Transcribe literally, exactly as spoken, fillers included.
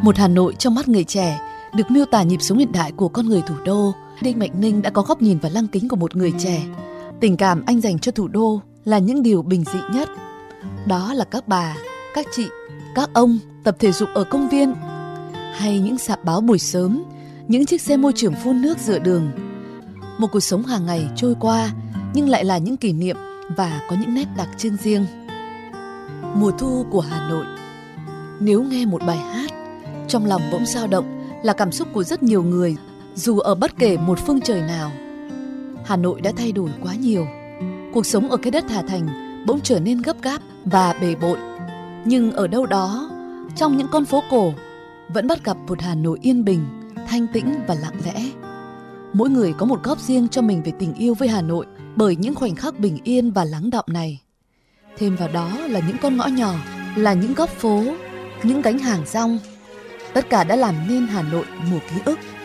Một Hà Nội trong mắt người trẻ được miêu tả nhịp sống hiện đại của con người thủ đô. Đinh Mạnh Ninh đã có góc nhìn và lăng kính của một người trẻ. Tình cảm anh dành cho thủ đô là những điều bình dị nhất. Đó là các bà, các chị, các ông tập thể dục ở công viên, hay những sạp báo buổi sớm, những chiếc xe môi trường phun nước dựa đường. Một cuộc sống hàng ngày trôi qua nhưng lại là những kỷ niệm và có những nét đặc trưng riêng. Mùa thu của Hà Nội. Nếu nghe một bài hát, trong lòng bỗng dao động là cảm xúc của rất nhiều người, dù ở bất kể một phương trời nào. Hà Nội đã thay đổi quá nhiều. Cuộc sống ở cái đất Hà Thành bỗng trở nên gấp gáp và bề bộn. Nhưng ở đâu đó, trong những con phố cổ, vẫn bắt gặp một Hà Nội yên bình, thanh tĩnh và lặng lẽ. Mỗi người có một góc riêng cho mình về tình yêu với Hà Nội bởi những khoảnh khắc bình yên và lắng đọng này. Thêm vào đó là những con ngõ nhỏ, là những góc phố, những gánh hàng rong. Tất cả đã làm nên Hà Nội mùa ký ức.